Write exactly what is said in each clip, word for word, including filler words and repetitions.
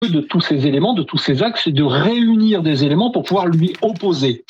de tous ces éléments, de tous ces axes, c'est de réunir des éléments pour pouvoir lui opposer.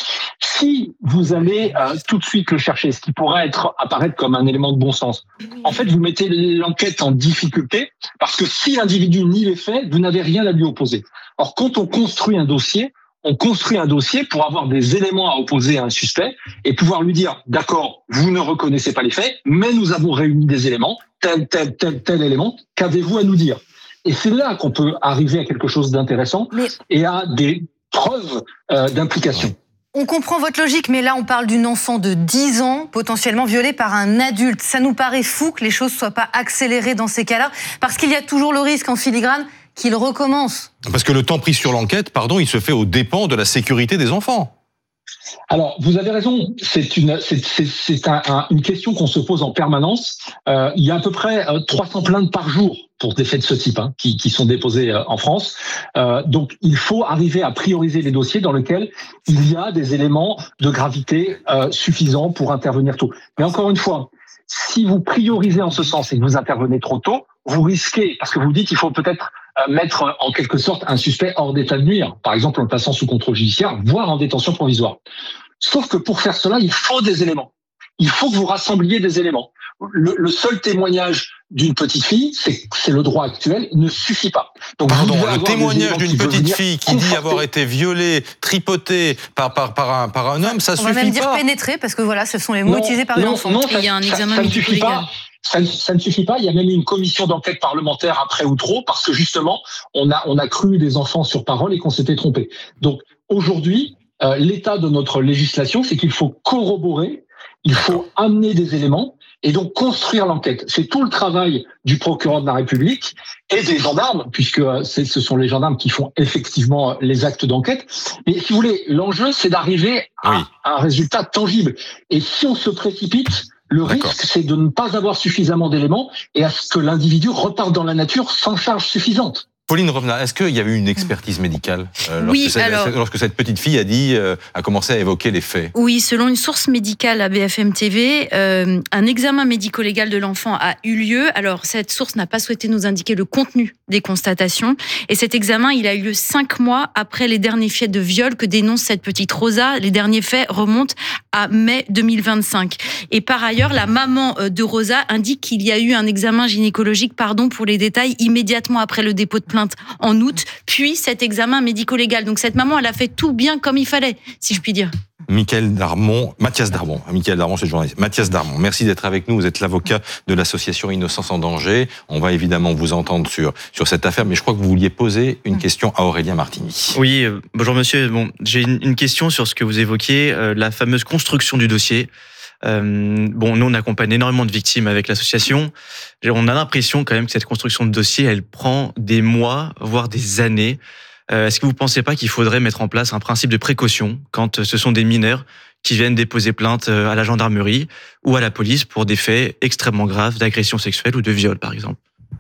Si vous allez euh, tout de suite le chercher, ce qui pourrait être apparaître comme un élément de bon sens, en fait, vous mettez l'enquête en difficulté parce que si l'individu nie les faits, vous n'avez rien à lui opposer. Or, quand on construit un dossier, on construit un dossier pour avoir des éléments à opposer à un suspect et pouvoir lui dire, d'accord, vous ne reconnaissez pas les faits, mais nous avons réuni des éléments, tel, tel, tel, tel élément, qu'avez-vous à nous dire ? Et c'est là qu'on peut arriver à quelque chose d'intéressant mais... et à des preuves euh, d'implication. On comprend votre logique, mais là, on parle d'une enfant de dix ans, potentiellement violée par un adulte. Ça nous paraît fou que les choses ne soient pas accélérées dans ces cas-là, parce qu'il y a toujours le risque en filigrane qu'il recommence. Parce que le temps pris sur l'enquête, pardon, il se fait aux dépens de la sécurité des enfants. Alors, vous avez raison, c'est une, c'est, c'est, c'est un, un, une question qu'on se pose en permanence. Euh, il y a à peu près euh, trois cents plaintes par jour pour des faits de ce type hein, qui, qui sont déposées euh, en France. Euh, donc, il faut arriver à prioriser les dossiers dans lesquels il y a des éléments de gravité euh, suffisants pour intervenir tôt. Mais encore une fois, si vous priorisez en ce sens et que vous intervenez trop tôt, vous risquez, parce que vous dites qu'il faut peut-être mettre en quelque sorte un suspect hors d'état de nuire, par exemple en le plaçant sous contrôle judiciaire, voire en détention provisoire. Sauf que pour faire cela, il faut des éléments. Il faut que vous rassembliez des éléments. Le, le seul témoignage d'une petite fille, c'est, c'est le droit actuel, ne suffit pas. Donc, Pardon, le témoignage d'une petite fille qui dit avoir été violée, tripotée par, par, par, un, par un homme, ça On suffit pas. On va même dire pénétrée, parce que voilà, ce sont les mots non, utilisés par non, une enfant. Non, ça, il y a un examen ça, ça ne suffit légal. pas. Ça ne, ça ne suffit pas. Il y a même une commission d'enquête parlementaire après ou trop, parce que justement, on a, on a cru des enfants sur parole et qu'on s'était trompé. Donc aujourd'hui, euh, l'état de notre législation, c'est qu'il faut corroborer, il faut amener des éléments et donc construire l'enquête. C'est tout le travail du procureur de la République et des gendarmes, puisque c'est, ce sont les gendarmes qui font effectivement les actes d'enquête. Mais si vous voulez, l'enjeu, c'est d'arriver à oui. un résultat tangible. Et si on se précipite, le D'accord. risque, c'est de ne pas avoir suffisamment d'éléments et à ce que l'individu reparte dans la nature sans charge suffisante. Pauline Revenat, est-ce qu'il y avait eu une expertise médicale euh, lorsque, oui, cette, alors, lorsque cette petite fille a dit, euh, a commencé à évoquer les faits? Oui, selon une source médicale à B F M T V, euh, un examen médico-légal de l'enfant a eu lieu. Alors, cette source n'a pas souhaité nous indiquer le contenu des constatations. Et cet examen, il a eu lieu cinq mois après les derniers faits de viol que dénonce cette petite Rosa. Les derniers faits remontent à mai deux mille vingt-cinq. Et par ailleurs, la maman de Rosa indique qu'il y a eu un examen gynécologique, pardon pour les détails, immédiatement après le dépôt de plainte en août, puis cet examen médico-légal. Donc cette maman, elle a fait tout bien comme il fallait, si je puis dire. Mickaël Darmon, Mathias Darmon, Mickaël Darmon, c'est le journaliste. Mathias Darmon, merci d'être avec nous. Vous êtes l'avocat de l'association Innocence en danger. On va évidemment vous entendre sur sur cette affaire, mais je crois que vous vouliez poser une question à Aurélien Martini. Oui, euh, bonjour monsieur. Bon, j'ai une, une question sur ce que vous évoquiez, euh, la fameuse construction du dossier. Euh, bon, nous on accompagne énormément de victimes avec l'association. On a l'impression quand même que cette construction de dossier, elle prend des mois, voire des années. Euh, est-ce que vous ne pensez pas qu'il faudrait mettre en place un principe de précaution quand ce sont des mineurs qui viennent déposer plainte à la gendarmerie ou à la police pour des faits extrêmement graves d'agression sexuelle ou de viol, par exemple?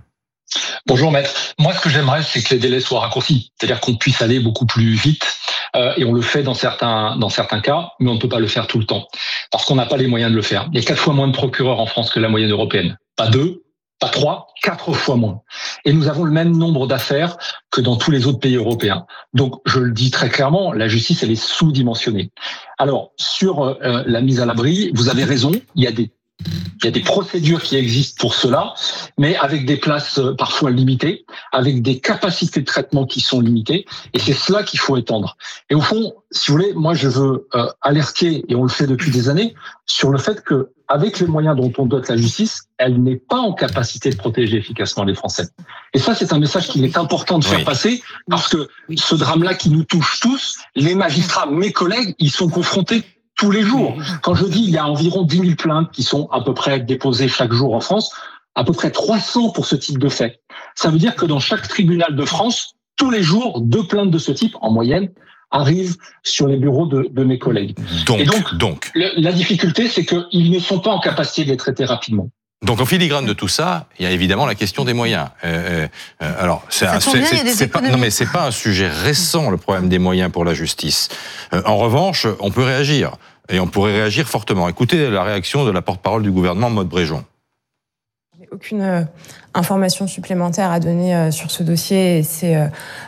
Bonjour maître. Moi, ce que j'aimerais, c'est que les délais soient raccourcis, c'est-à-dire qu'on puisse aller beaucoup plus vite. Euh, et on le fait dans certains dans certains cas, mais on ne peut pas le faire tout le temps parce qu'on n'a pas les moyens de le faire. Il y a quatre fois moins de procureurs en France que la moyenne européenne. Pas deux, pas trois, quatre fois moins. Et nous avons le même nombre d'affaires que dans tous les autres pays européens. Donc, je le dis très clairement, la justice, elle est sous-dimensionnée. Alors, sur euh, la mise à l'abri, vous avez raison, il y a des Il y a des procédures qui existent pour cela, mais avec des places parfois limitées, avec des capacités de traitement qui sont limitées, et c'est cela qu'il faut étendre. Et au fond, si vous voulez, moi je veux euh, alerter, et on le fait depuis des années, sur le fait que avec les moyens dont on dote la justice, elle n'est pas en capacité de protéger efficacement les Français. Et ça, c'est un message qu'il est important de faire oui. passer, parce que ce drame-là qui nous touche tous, les magistrats, mes collègues, ils sont confrontés tous les jours. Quand je dis il y a environ dix mille plaintes qui sont à peu près déposées chaque jour en France, à peu près trois cents pour ce type de fait. Ça veut dire que dans chaque tribunal de France, tous les jours, deux plaintes de ce type, en moyenne, arrivent sur les bureaux de, de mes collègues. Donc, Et donc, donc. Le, la difficulté, c'est qu'ils ne sont pas en capacité de les traiter rapidement. Donc, en filigrane de tout ça, il y a évidemment la question des moyens. Euh, euh, alors, c'est, un, c'est, c'est, c'est pas, non mais c'est pas un sujet récent, le problème des moyens pour la justice. Euh, en revanche, on peut réagir. Et on pourrait réagir fortement. Écoutez la réaction de la porte-parole du gouvernement, Maude Bréjon. Aucune euh, information supplémentaire à donner euh, sur ce dossier. Et c'est euh,